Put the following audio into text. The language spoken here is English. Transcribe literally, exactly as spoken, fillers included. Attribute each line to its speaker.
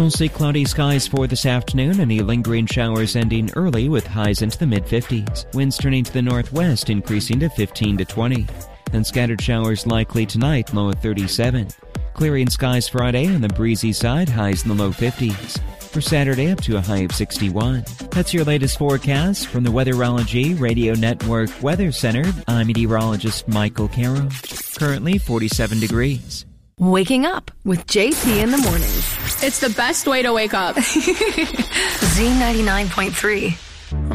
Speaker 1: Mostly cloudy skies for this afternoon. Any lingering showers ending early with highs into the mid-fifties. Winds turning to the northwest, increasing to fifteen to twenty. And scattered showers likely tonight, low at thirty-seven. Clearing skies Friday on the breezy side, highs in the low fifties. For Saturday, up to a high of sixty-one. That's your latest forecast from the Weatherology Radio Network Weather Center. I'm meteorologist Michael Caro. Currently forty-seven degrees.
Speaker 2: Waking up with J P in the mornings.
Speaker 3: It's the best way to wake up.
Speaker 2: Z ninety-nine point three.